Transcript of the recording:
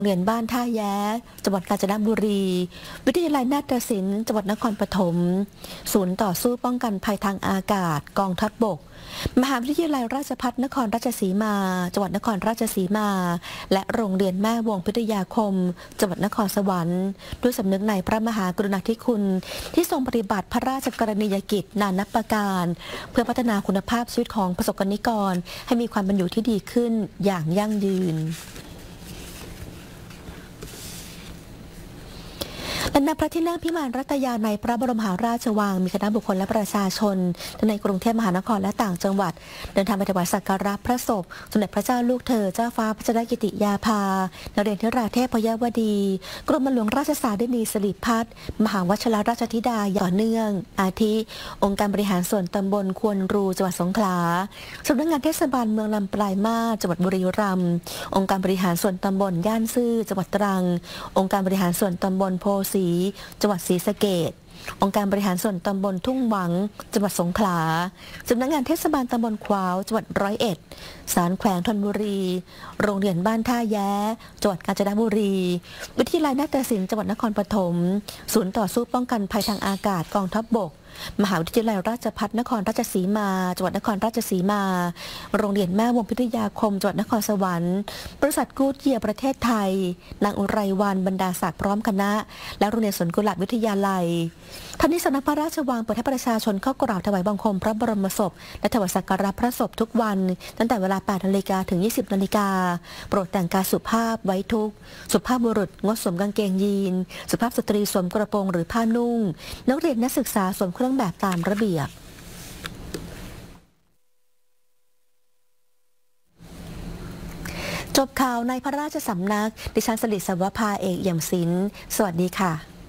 เรียนบ้านท่าแย้จังหวัดกาญจนบุรีวิทยาลัยนาฏศิลป์จังหวัดนครปฐมศูนย์ต่อสู้ป้องกันภัยทางอากาศกองทัพบกมหาวิทยาลัยราชภัฏนครราชสีมาจังหวัดนครราชสีมาและโรงเรียนแม่วงพิทยาคมจังหวัดนครสวรรค์ด้วยสำนึกในพระมหากรุณาธิคุณที่ทรงปฏิบัติพระราชกรณียกิจนานับประการเพื่อพัฒนาคุณภาพชีวิตของประสบกรณิกรให้มีความเป็นอยู่ที่ดีขึ้นอย่างยั่งยืนและณพระที่นั่งพิมานรัตยาในพระบรมมหาราชวังมีคณะบุคคลและประชาชนทั้งในกรุงเทพมหานครและต่างจังหวัดเดินทางไปถวายสักการะพระศพสมเด็จพระเจ้าลูกเธอเจ้าฟ้าพัชรกิติยาภานเรศธิราเทพยวดีกรมหลวงราชสารินีสิริพัฒน์มหาวชิรราชธิดาอย่างต่อเนื่องอาทิองค์การบริหารส่วนตำบลควนรูจังหวัดสงขลาสำนักงานเทศบาลเมืองลำปลายมาศจังหวัดบุรีรัมย์องค์การบริหารส่วนตำบลย่านซื่อจังหวัดตรังองค์การบริหารส่วนตำบลโพสีจังหวัดศรีสะเกษองค์การบริหารส่วนตำบลทุ่งหวังจังหวัดสงขลาสำนักงานเทศบาลตำบลขวาวจังหวัด101ศาลแขวงธนบุรีโรงเรียนบ้านท่าแย้จังหวัดกาญจนบุรีวิทยาลัยนาฏศิลป์จังหวัดนครปฐมศูนย์ต่อสู้ป้องกันภัยทางอากาศกองทัพบกมหาวิทยาลัยราชภัฏนครราชสีมาจังหวัดนครราชสีมาโรงเรียนแม่วงพิทยาคมจังหวัดนครสวรรค์บริษัทกู๊ดเยียร์ประเทศไทยนางอุไรวรรณบรรดาศักดิ์พร้อมคณะและโรงเรียนสวนกุหลาบวิทยาลัยท่านนี้สำนักพระราชวังเปิดให้ประชาชนเข้ากราบถวายบังคมพระบรมศพและถวายสักการะพระศพทุกวันตั้งแต่เวลา 8 นาฬิกาถึง 20 นาฬิกาโปรดแต่งกายสุภาพไว้ทุกข์สุภาพบุรุษงดสวมกางเกงยีนสุภาพสตรีสวมกระโปรงหรือผ้านุ่งนักเรียนนักศึกษาสวมเครื่องแบบตามระเบียบจบข่าวในพระราชสำนักดิฉันสลิด สวภาเอกเอี่ยมศิลป์สวัสดีค่ะ